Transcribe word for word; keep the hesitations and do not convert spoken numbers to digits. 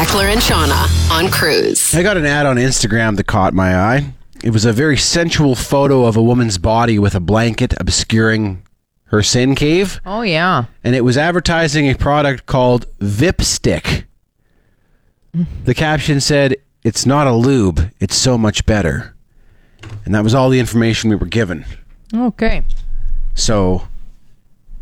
Mackler and Shauna on Cruise. I got an ad on Instagram that caught my eye. It was a very sensual photo of a woman's body with a blanket obscuring her sin cave. Oh, yeah. And it was advertising a product called Vipstick. The caption said, "It's not a lube, it's so much better." And that was all the information we were given. Okay. So